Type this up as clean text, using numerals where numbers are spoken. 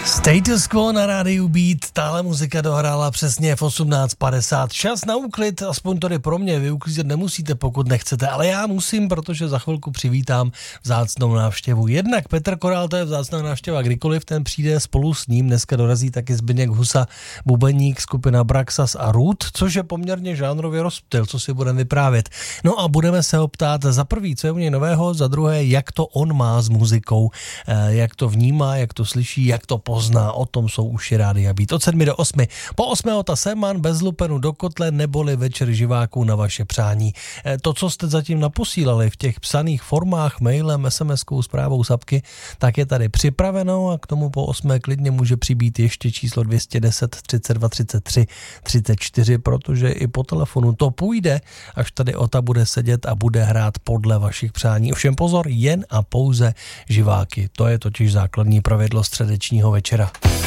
Status Quo na rádiu Beat, tahle muzika dohrála přesně v 18:50. Čas na úklid, aspoň tady pro mě, vy uklízet nemusíte, pokud nechcete, ale já musím, protože za chvilku přivítám vzácnou návštěvu. Jednak Petr Korál, to je vzácná návštěva, kdykoliv ten přijde, spolu s ním dneska dorazí taky Zbyněk Husa, bubeník, skupina Braxas a Root, což je poměrně žánrově rozptyl, co si budeme vyprávět. No a budeme se ho ptát za prvý, co je u něj nového, za druhé, jak to on má s muzikou, jak to vnímá, jak to slyší, jak to pozná, o tom jsou uši Rádia Beat. Od 7 do 8. Po 8. ta Seman bez lupenu do kotle neboli večer živáků na vaše přání. To, co jste zatím naposílali v těch psaných formách, mailem, SMS-kou, zprávou, sapky, tak je tady připraveno a k tomu po 8. klidně může přibýt ještě číslo 210 32 33 34, protože i po telefonu to půjde, až tady Ota bude sedět a bude hrát podle vašich přání. Ovšem pozor, jen a pouze živáky. To je totiž základní pravidlo středečního večera.